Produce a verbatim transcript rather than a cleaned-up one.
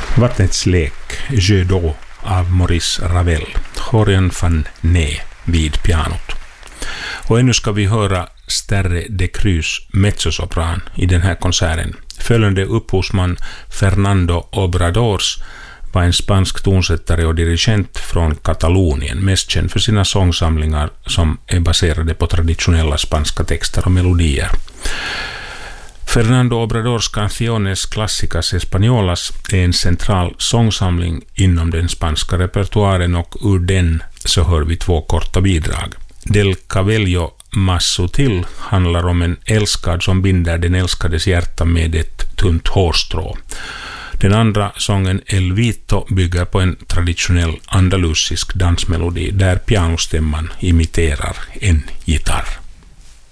Vattnets lek, Jeu d'eau av Maurice Ravel, Florian van Née vid pianot. Och ännu ska vi höra Sterre de Cruz mezzosopran i den här konserten. Följande upphovsman Fernando Obradors var en spansk tonsättare och dirigent från Katalonien, mest känd för sina sångsamlingar som är baserade på traditionella spanska texter och melodier. Fernando Obradors Canciones Clásicas Españolas är en central sångsamling inom den spanska repertoaren, och ur den så hör vi två korta bidrag. Del Cabello Más Sutil handlar om en älskad som binder den älskades hjärta med ett tunt hårstrå. Den andra sången El Vito bygger på en traditionell andalusisk dansmelodi där pianostämman imiterar en gitarr.